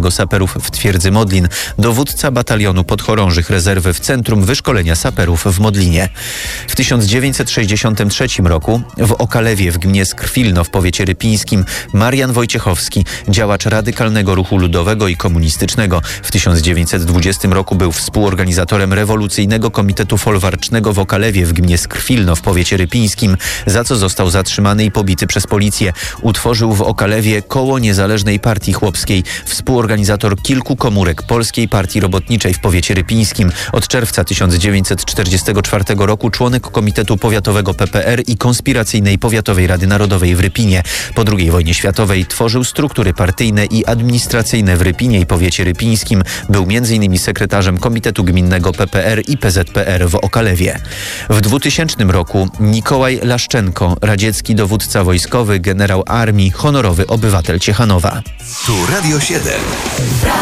Gminnego Saperów w Twierdzy Modlin, dowódca batalionu podchorążych rezerwy w Centrum Wyszkolenia Saperów w Modlinie. W 1963 roku w Okalewie w gminie Skrwilno w powiecie rypińskim Marian Wojciechowski, działacz radykalnego ruchu ludowego i komunistycznego. W 1920 roku był współorganizatorem rewolucyjnego komitetu folwarcznego w Okalewie w gminie Skrwilno w powiecie rypińskim, za co został zatrzymany i pobity przez policję. Utworzył w Okalewie koło Niezależnej Partii Chłopskiej, współorganizator kilku komórek Polskiej Partii Robotniczej w powiecie rypińskim. Od czerwca 1944 roku członek Komitetu Powiatowego PPR i Konspiracyjnej Powiatowej Rady Narodowej w Rypinie. Po II wojnie światowej tworzył struktury partyjne i administracyjne w Rypinie i powiecie rypińskim. Był m.in. sekretarzem Komitetu Gminnego PPR i PZPR w Okalewie. W 2000 roku Mikołaj Laszczenko, radziecki dowódca wojskowy, generał armii, honorowy obywatel Ciechanowa. Tu Radio 7.